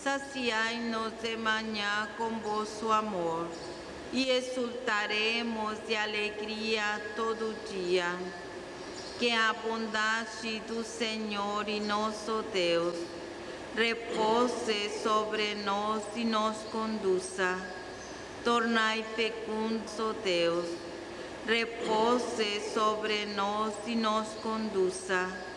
saciai-nos de manhã com vosso amor, e exultaremos de alegria todo dia. Que a bondade do Senhor e nosso Deus repouse sobre nós e nos conduza. Tornai fecundo, Deus, repouse sobre nós e nos conduza.